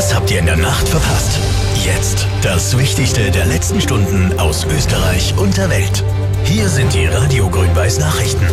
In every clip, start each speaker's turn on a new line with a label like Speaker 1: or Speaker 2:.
Speaker 1: Das habt ihr in der Nacht verpasst. Jetzt das Wichtigste der letzten Stunden aus Österreich und der Welt. Hier sind die Radio Grün-Weiß Nachrichten.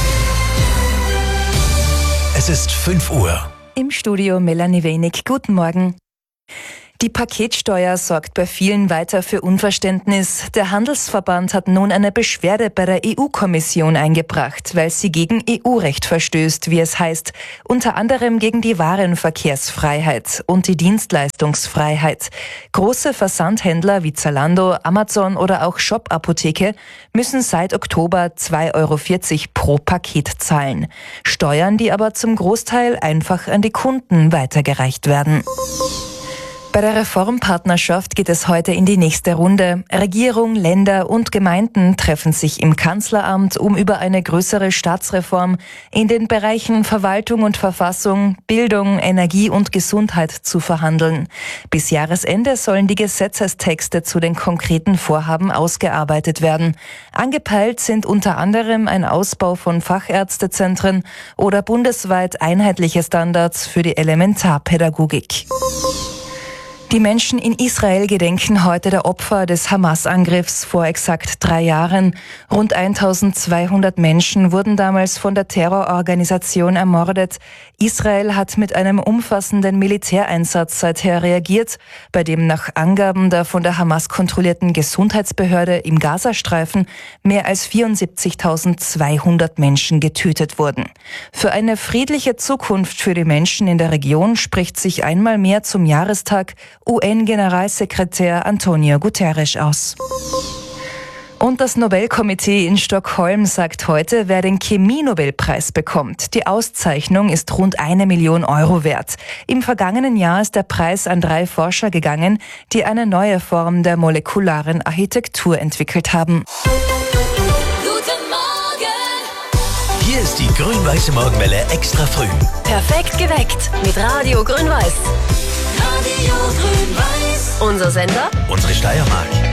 Speaker 1: Es ist 5 Uhr.
Speaker 2: Im Studio Melanie Wenig. Guten Morgen. Die Paketsteuer sorgt bei vielen weiter für Unverständnis. Der Handelsverband hat nun eine Beschwerde bei der EU-Kommission eingebracht, weil sie gegen EU-Recht verstößt, wie es heißt, unter anderem gegen die Warenverkehrsfreiheit und die Dienstleistungsfreiheit. Große Versandhändler wie Zalando, Amazon oder auch Shop Apotheke müssen seit Oktober 2,40 € pro Paket zahlen. Steuern, die aber zum Großteil einfach an die Kunden weitergereicht werden. Bei der Reformpartnerschaft geht es heute in die nächste Runde. Regierung, Länder und Gemeinden treffen sich im Kanzleramt, um über eine größere Staatsreform in den Bereichen Verwaltung und Verfassung, Bildung, Energie und Gesundheit zu verhandeln. Bis Jahresende sollen die Gesetzestexte zu den konkreten Vorhaben ausgearbeitet werden. Angepeilt sind unter anderem ein Ausbau von Fachärztezentren oder bundesweit einheitliche Standards für die Elementarpädagogik. Die Menschen in Israel gedenken heute der Opfer des Hamas-Angriffs vor exakt 3 Jahren. Rund 1200 Menschen wurden damals von der Terrororganisation ermordet. Israel hat mit einem umfassenden Militäreinsatz seither reagiert, bei dem nach Angaben der von der Hamas kontrollierten Gesundheitsbehörde im Gazastreifen mehr als 74.200 Menschen getötet wurden. Für eine friedliche Zukunft für die Menschen in der Region spricht sich einmal mehr zum Jahrestag UN-Generalsekretär Antonio Guterres aus. Und das Nobelkomitee in Stockholm sagt heute, wer den Chemie-Nobelpreis bekommt. Die Auszeichnung ist rund 1 Million € wert. Im vergangenen Jahr ist der Preis an 3 Forscher gegangen, die eine neue Form der molekularen Architektur entwickelt haben.
Speaker 3: Guten Morgen!
Speaker 1: Hier ist die Grün-Weiße Morgenwelle extra früh.
Speaker 3: Perfekt geweckt mit Radio Grün-Weiß. Radio Grün-Weiß. Unser Sender?
Speaker 1: Unsere Steiermark.